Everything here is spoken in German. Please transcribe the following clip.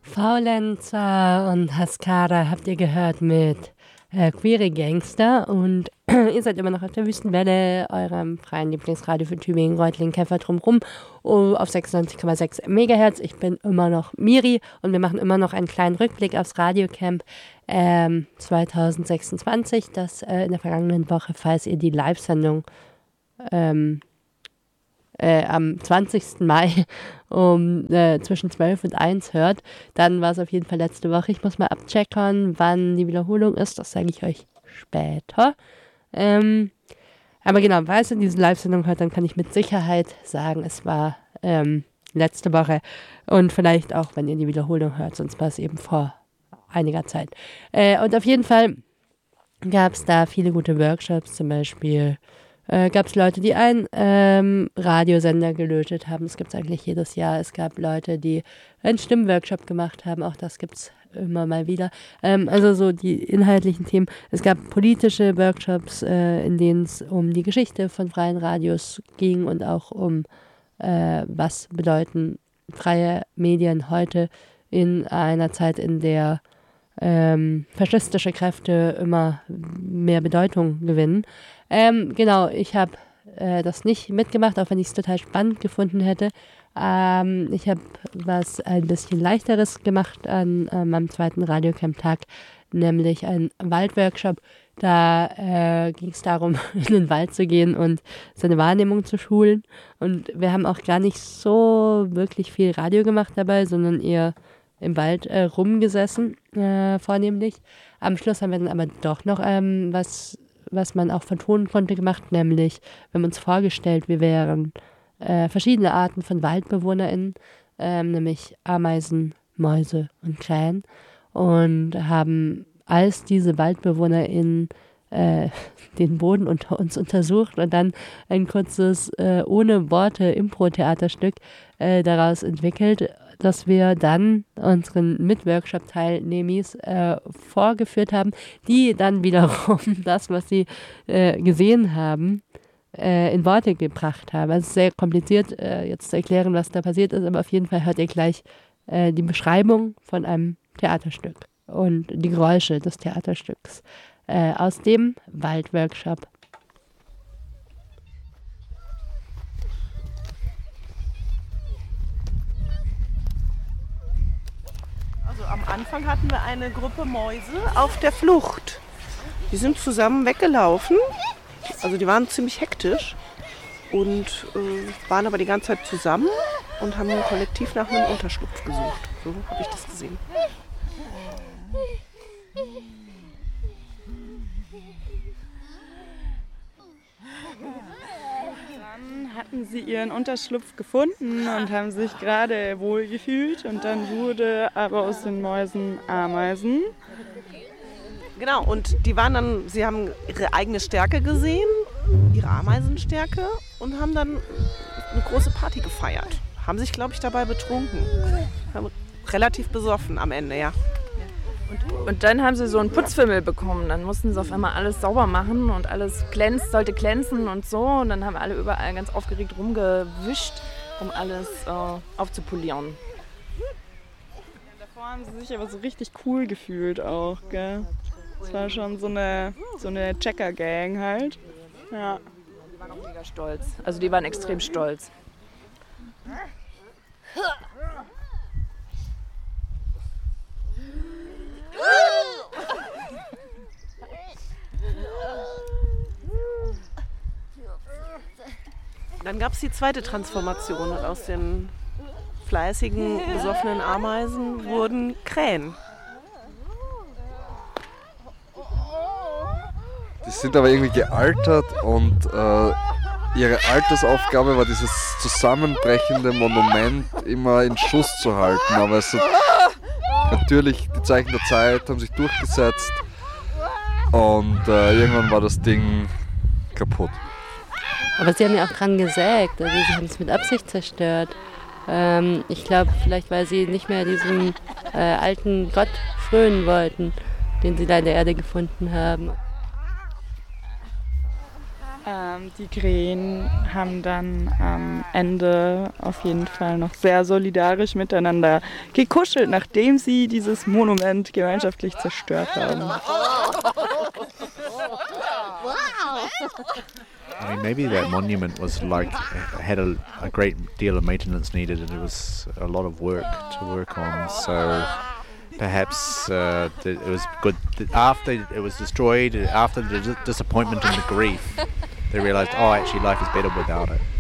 Faulenzer und Haskada habt ihr gehört mit Queere Gangster und ihr seid immer noch auf der Wüstenwelle, eurem freien Lieblingsradio für Tübingen, Reutlingen, Käfer drumherum auf 96,6 MHz. Ich bin immer noch Miri und wir machen immer noch einen kleinen Rückblick aufs Radiocamp 2026, das in der vergangenen Woche, falls ihr die Live-Sendung am 20. Mai zwischen 12 und 1 hört, dann war es auf jeden Fall letzte Woche. Ich muss mal abchecken, wann die Wiederholung ist. Das sage ich euch später. Aber genau, falls ihr diese Live-Sendung hört, dann kann ich mit Sicherheit sagen, es war letzte Woche. Und vielleicht auch, wenn ihr die Wiederholung hört, sonst war es eben vor einiger Zeit. Und auf jeden Fall gab es da viele gute Workshops, zum Beispiel gab es Leute, die einen Radiosender gelötet haben. Das gibt es eigentlich jedes Jahr. Es gab Leute, die einen Stimmworkshop gemacht haben. Auch das gibt es immer mal wieder. Also so die inhaltlichen Themen. Es gab politische Workshops, in denen es um die Geschichte von freien Radios ging und auch um was bedeuten freie Medien heute in einer Zeit, in der faschistische Kräfte immer mehr Bedeutung gewinnen. Genau, ich habe das nicht mitgemacht, auch wenn ich es total spannend gefunden hätte. Ich habe was ein bisschen Leichteres gemacht am zweiten Radiocamp-Tag, nämlich einen Waldworkshop. Da ging es darum, in den Wald zu gehen und seine Wahrnehmung zu schulen. Und wir haben auch gar nicht so wirklich viel Radio gemacht dabei, sondern eher im Wald rumgesessen, vornehmlich. Am Schluss haben wir dann aber doch noch was man auch vertonen konnte, gemacht, nämlich wir haben uns vorgestellt, wir wären verschiedene Arten von WaldbewohnerInnen, nämlich Ameisen, Mäuse und Krähen, und haben als diese WaldbewohnerInnen den Boden unter uns untersucht und dann ein kurzes ohne Worte Impro-Theaterstück daraus entwickelt, dass wir dann unseren Mit-Workshop-Teilnehmis vorgeführt haben, die dann wiederum das, was sie gesehen haben, in Worte gebracht haben. Also es ist sehr kompliziert, jetzt zu erklären, was da passiert ist, aber auf jeden Fall hört ihr gleich die Beschreibung von einem Theaterstück und die Geräusche des Theaterstücks aus dem Waldworkshop. Am Anfang hatten wir eine Gruppe Mäuse auf der Flucht. Die sind zusammen weggelaufen, also die waren ziemlich hektisch und waren aber die ganze Zeit zusammen und haben kollektiv nach einem Unterschlupf gesucht. So habe ich das gesehen. Dann hatten sie ihren Unterschlupf gefunden und haben sich gerade wohlgefühlt und dann wurde aber aus den Mäusen Ameisen. Genau, und sie haben ihre eigene Stärke gesehen, ihre Ameisenstärke, und haben dann eine große Party gefeiert. Haben sich, glaube ich, dabei betrunken. Haben relativ besoffen am Ende, ja. Und dann haben sie so einen Putzfimmel bekommen. Dann mussten sie auf einmal alles sauber machen und alles sollte glänzen und so. Und dann haben alle überall ganz aufgeregt rumgewischt, um alles aufzupolieren. Davor haben sie sich aber so richtig cool gefühlt auch, gell? Das war schon so eine Checker-Gang halt. Ja. Die waren auch mega stolz. Also die waren extrem stolz. Dann gab es die zweite Transformation. Aus den fleißigen, besoffenen Ameisen wurden Krähen. Die sind aber irgendwie gealtert und ihre Altersaufgabe war, dieses zusammenbrechende Monument immer in Schuss zu halten. Aber es hat natürlich die Zeichen der Zeit haben sich durchgesetzt und irgendwann war das Ding kaputt. Aber sie haben ja auch dran gesägt, also sie haben es mit Absicht zerstört. Ich glaube, vielleicht weil sie nicht mehr diesem alten Gott frönen wollten, den sie da in der Erde gefunden haben. Die Krähen haben dann am Ende auf jeden Fall noch sehr solidarisch miteinander gekuschelt, nachdem sie dieses Monument gemeinschaftlich zerstört haben. I mean, maybe that monument was like had a great deal of maintenance needed, and it was a lot of work to work on. So perhaps it was good that after it was destroyed, after the disappointment and the grief, they realised, oh, actually, life is better without it.